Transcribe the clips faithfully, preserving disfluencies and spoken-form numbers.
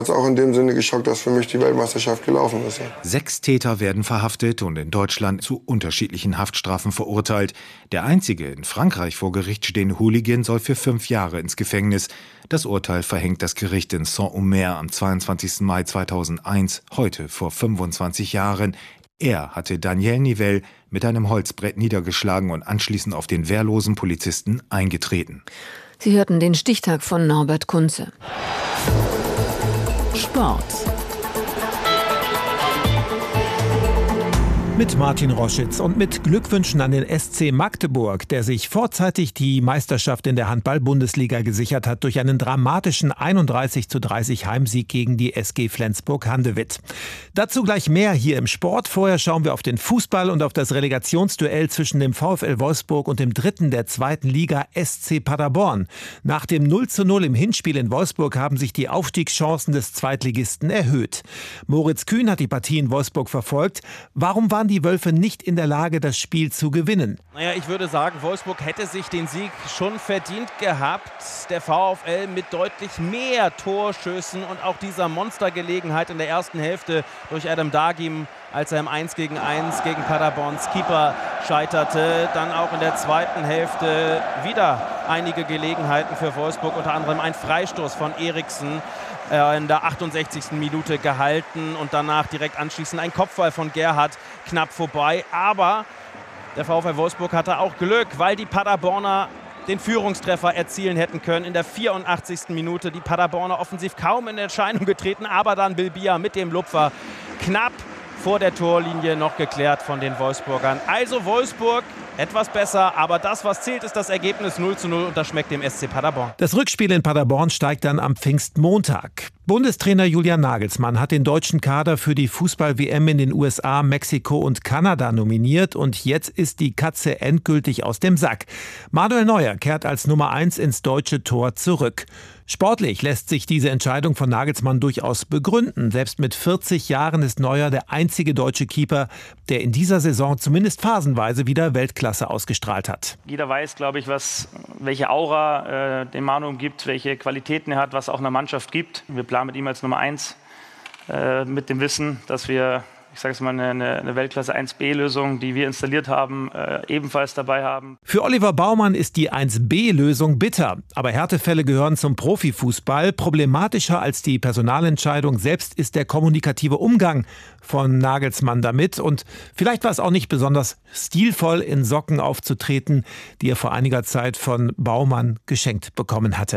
Ist auch in dem Sinne geschockt, dass für mich die Weltmeisterschaft gelaufen ist. Sechs Täter werden verhaftet und in Deutschland zu unterschiedlichen Haftstrafen verurteilt. Der einzige in Frankreich vor Gericht stehende Hooligan soll für fünf Jahre ins Gefängnis. Das Urteil verhängt das Gericht in Saint-Omer am zweiundzwanzigsten Mai zweitausendeins, heute vor fünfundzwanzig Jahren. Er hatte Daniel Nivelle mit einem Holzbrett niedergeschlagen und anschließend auf den wehrlosen Polizisten eingetreten. Sie hörten den Stichtag von Norbert Kunze. Sport. Mit Martin Roschitz und mit Glückwünschen an den S C Magdeburg, der sich vorzeitig die Meisterschaft in der Handball-Bundesliga gesichert hat durch einen dramatischen einunddreißig zu dreißig Heimsieg gegen die S G Flensburg-Handewitt. Dazu gleich mehr hier im Sport. Vorher schauen wir auf den Fußball und auf das Relegationsduell zwischen dem VfL Wolfsburg und dem Dritten der zweiten Liga S C Paderborn. Nach dem null zu null im Hinspiel in Wolfsburg haben sich die Aufstiegschancen des Zweitligisten erhöht. Moritz Kühn hat die Partie in Wolfsburg verfolgt. Warum waren die Wölfe nicht in der Lage, das Spiel zu gewinnen? Naja, ich würde sagen, Wolfsburg hätte sich den Sieg schon verdient gehabt. Der VfL mit deutlich mehr Torschüssen und auch dieser Monstergelegenheit in der ersten Hälfte durch Adam Dagim, als er im eins gegen eins gegen Paderborns Keeper scheiterte. Dann auch in der zweiten Hälfte wieder einige Gelegenheiten für Wolfsburg, unter anderem ein Freistoß von Eriksen in der achtundsechzigsten Minute gehalten und danach direkt anschließend ein Kopfball von Gerhardt knapp vorbei. Aber der VfL Wolfsburg hatte auch Glück, weil die Paderborner den Führungstreffer erzielen hätten können in der vierundachtzigsten Minute. Die Paderborner offensiv kaum in Erscheinung getreten, aber dann Bilbia mit dem Lupfer knapp vor der Torlinie noch geklärt von den Wolfsburgern. Also Wolfsburg etwas besser, aber das, was zählt, ist das Ergebnis null zu null und das schmeckt dem S C Paderborn. Das Rückspiel in Paderborn steigt dann am Pfingstmontag. Bundestrainer Julian Nagelsmann hat den deutschen Kader für die Fußball-W M in den U S A, Mexiko und Kanada nominiert und jetzt ist die Katze endgültig aus dem Sack. Manuel Neuer kehrt als Nummer eins ins deutsche Tor zurück. Sportlich lässt sich diese Entscheidung von Nagelsmann durchaus begründen. Selbst mit vierzig Jahren ist Neuer der einzige deutsche Keeper, der in dieser Saison zumindest phasenweise wieder Weltklasse ausgestrahlt hat. Jeder weiß, glaube ich, was, welche Aura äh, dem Manu umgibt, welche Qualitäten er hat, was auch einer Mannschaft gibt. Wir planen mit ihm als Nummer eins äh, mit dem Wissen, dass wir, ich sage es mal, eine, eine Weltklasse eins B Lösung, die wir installiert haben, äh, ebenfalls dabei haben. Für Oliver Baumann ist die eins B Lösung bitter. Aber Härtefälle gehören zum Profifußball. Problematischer als die Personalentscheidung selbst ist der kommunikative Umgang von Nagelsmann damit. Und vielleicht war es auch nicht besonders stilvoll, in Socken aufzutreten, die er vor einiger Zeit von Baumann geschenkt bekommen hatte.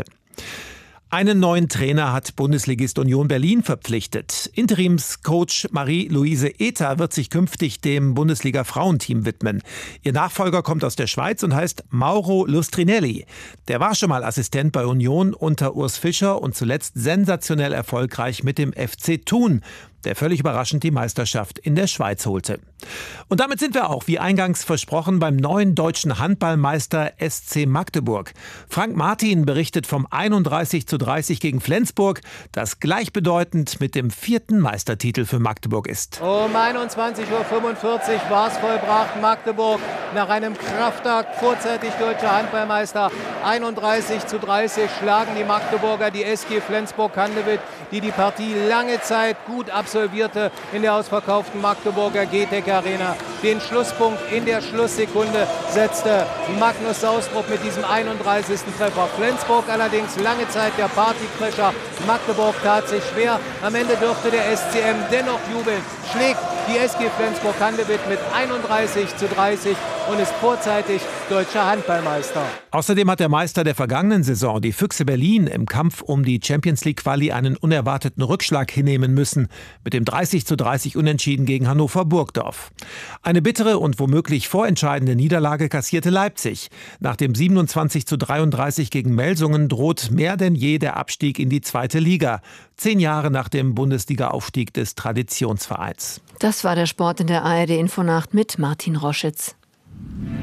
Einen neuen Trainer hat Bundesligist Union Berlin verpflichtet. Interimscoach Marie-Louise Ether wird sich künftig dem Bundesliga-Frauenteam widmen. Ihr Nachfolger kommt aus der Schweiz und heißt Mauro Lustrinelli. Der war schon mal Assistent bei Union unter Urs Fischer und zuletzt sensationell erfolgreich mit dem F C Thun, der völlig überraschend die Meisterschaft in der Schweiz holte. Und damit sind wir auch, wie eingangs versprochen, beim neuen deutschen Handballmeister S C Magdeburg. Frank Martin berichtet vom einunddreißig zu dreißig gegen Flensburg, das gleichbedeutend mit dem vierten Meistertitel für Magdeburg ist. Um einundzwanzig Uhr fünfundvierzig war es vollbracht. Magdeburg nach einem Kraftakt vorzeitig deutscher Handballmeister. einunddreißig zu dreißig schlagen die Magdeburger die S G Flensburg-Handewitt, die die Partie lange Zeit gut absolvierte in der ausverkauften Magdeburger G T E C Arena. Den Schlusspunkt in der Schlusssekunde setzte Magnus Saustrup mit diesem einunddreißigsten Treffer. Flensburg allerdings lange Zeit der Partycrasher. Magdeburg tat sich schwer. Am Ende dürfte der S C M dennoch jubeln. Schlägt die S G Flensburg-Handewitt mit einunddreißig zu dreißig und ist vorzeitig deutscher Handballmeister. Außerdem hat der Meister der vergangenen Saison, die Füchse Berlin, im Kampf um die Champions League Quali einen unerwarteten Rückschlag hinnehmen müssen. Mit dem dreißig zu dreißig Unentschieden gegen Hannover Burgdorf. Eine bittere und womöglich vorentscheidende Niederlage kassierte Leipzig. Nach dem siebenundzwanzig zu dreiunddreißig gegen Melsungen droht mehr denn je der Abstieg in die zweite Liga. Zehn Jahre nach dem Bundesliga-Aufstieg des Traditionsvereins. Das war der Sport in der A R D Infonacht mit Martin Roschitz.